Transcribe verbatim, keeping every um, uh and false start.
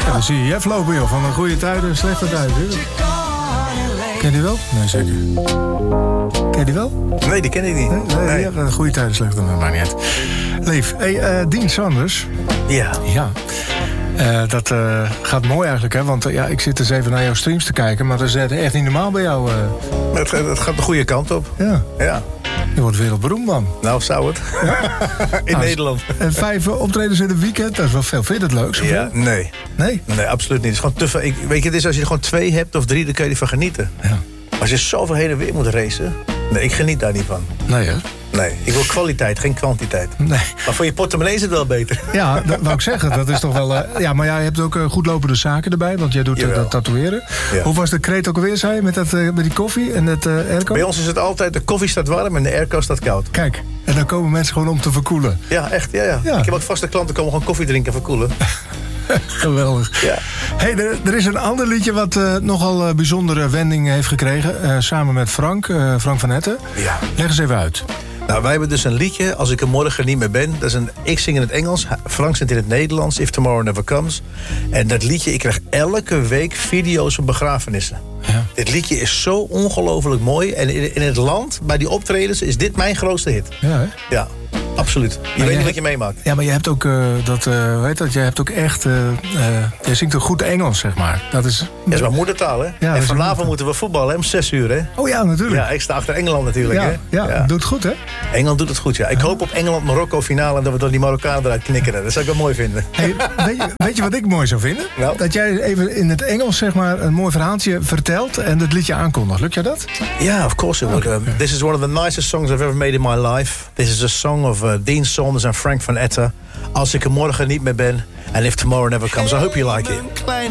Ja, dan zie je Jeff lopen, joh. Van een goede tijden, slechte tijden. Ken je die wel? Nee, zeker. Ken je die wel? Nee, die ken ik niet. Nee, nee, nee. Ja, goede tijden, slechte tijden, maakt niet uit. Leef, hey, uh, Dean Sanders. Ja. Ja. Uh, dat uh, gaat mooi eigenlijk, hè? Want uh, ja, ik zit dus even naar jouw streams te kijken, maar dat is echt niet normaal bij jou. Uh... Het, het gaat de goede kant op. Ja. Ja. Je wordt wereldberoemd, man. Nou, zou het. Ja? In nou, Nederland. En vijf optredens in een weekend, dat is wel veel. Vind je dat leuk? Zoveel? Ja, nee. Nee? Nee, absoluut niet. Het is gewoon te veel. Ik, weet je, het is als je er gewoon twee hebt of drie, dan kun je ervan genieten. Ja. Als je zoveel heen en weer moet racen, nee, ik geniet daar niet van. Nee, hè? Nee, ik wil kwaliteit, geen kwantiteit. Nee. Maar voor je portemonnee is het wel beter. Ja, dat wou ik zeggen. Dat is toch wel... Uh, ja, maar jij hebt ook uh, goed lopende zaken erbij, want jij doet uh, dat tatoeëren. Ja. Hoe was de kreet ook alweer, zei je, met, dat, uh, met die koffie en het uh, airco? Bij ons is het altijd, de koffie staat warm en de airco staat koud. Kijk, en dan komen mensen gewoon om te verkoelen. Ja, echt, ja, ja. ja. Ik heb ook vaste klanten komen gewoon koffie drinken en verkoelen. Geweldig. Ja. Hey, er, er is een ander liedje wat uh, nogal uh, bijzondere wending heeft gekregen. Uh, samen met Frank, uh, Frank van Etten. Ja. Leg eens even uit. Nou, wij hebben dus een liedje, Als ik er morgen niet meer ben. Dat is een, ik zing in het Engels, Frank zingt in het Nederlands, If Tomorrow Never Comes. En dat liedje, ik krijg elke week video's van begrafenissen. Ja. Dit liedje is zo ongelooflijk mooi. En in, in het land, bij die optredens, is dit mijn grootste hit. Ja, hè? Ja. Absoluut. Je maar weet niet wat je meemaakt. Ja, maar je hebt ook uh, dat, uh, hoe heet dat? Je hebt ook echt, uh, uh, je zingt ook goed Engels, zeg maar. Dat is, dat is mijn moedertaal, hè? Ja, en vanavond moeten we voetballen, hè? Om zes uur, hè? Oh ja, natuurlijk. Ja, ik sta achter Engeland natuurlijk, ja, hè? Ja, ja, doet het goed, hè? Engeland doet het goed, ja. Ik hoop op Engeland-Marokko finale en dat we dan die Marokkanen eruit knikkeren. Dat zou ik wel mooi vinden. Hey, weet, je, weet je wat ik mooi zou vinden? Nou? Dat jij even in het Engels, zeg maar, een mooi verhaaltje vertelt en het liedje aankondigt. Lukt jij dat? Ja, yeah, of course it would. Okay. Um, this is one of the nicest songs I've ever made in my life. This is a song of uh, Dean Saunders en Frank van Etten. Als ik er morgen niet meer ben. And if tomorrow never comes. I hope you like it.